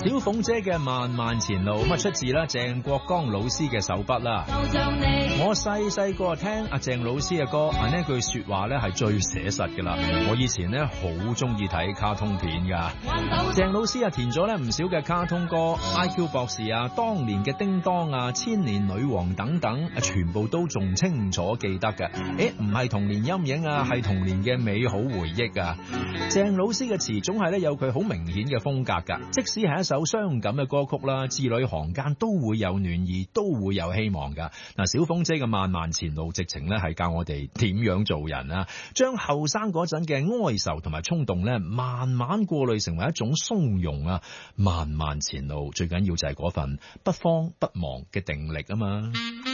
小鳳姐嘅漫漫前路咁啊，出自啦鄭國江老師嘅手筆啦。我細個聽阿鄭老師嘅歌，呢句說話咧係最寫實噶啦。我以前咧好中意睇卡通片噶，鄭老師啊填咗咧唔少嘅卡通歌 ，IQ 博士啊，當年嘅叮當啊，千年女王等等，全部都仲清楚記得嘅。唔係童年陰影啊，係童年嘅美好回憶啊。鄭老師嘅詞總係咧有佢好明顯嘅風格噶，即使係一首傷感嘅歌曲啦，字裏行間都會有暖意，都會有希望噶。嗱，小鳳姐嘅漫漫前路直情咧係教我哋點樣做人啊，將後生嗰陣嘅哀愁同埋衝動咧，慢慢過濾成為一種鬆容啊。漫漫前路最緊要就係嗰份不慌不忙嘅定力啊嘛。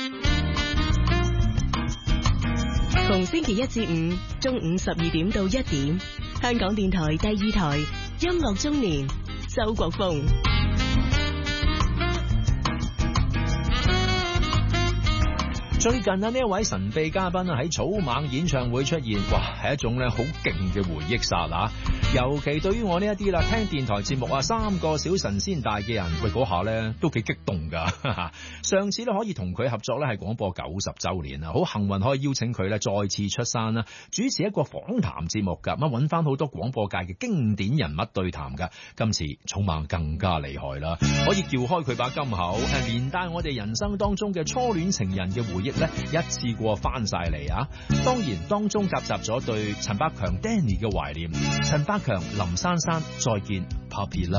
逢星期一至五中午12點到1點，香港電台第2台音樂中年，周國峰。 最近啊，呢一位神秘嘉賓喺草蜢演唱會出現，哇，係一種咧好勁嘅回憶殺啊！尤其對於我呢一啲啦，聽電台節目啊，3個小神仙大嘅人，喂嗰下咧都幾激動噶。上次咧可以同佢合作咧係廣播90週年啊，好幸運可以邀請佢咧再次出山啦，主持一個訪談節目噶，咁揾翻好多廣播界嘅經典人物對談噶。今次草蜢更加厲害啦，可以撬開佢把金口，連帶我哋人生當中嘅初戀情人嘅回憶咧一次過翻晒嚟啊！當然當中夾雜咗對陳百強 Danny 嘅懷念，陳百強林珊珊再見 Puppy Love。